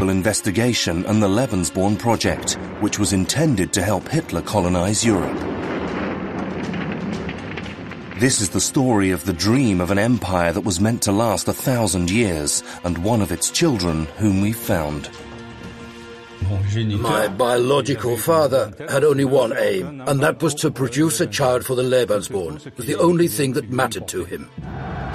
naval investigation and the Lebensborn project, which was intended to help Hitler colonize Europe. This is the story of the dream of an empire that was meant to last 1,000 years, and one of its children whom we found. My biological father had only one aim, and that was to produce a child for the Lebensborn. It was the only thing that mattered to him.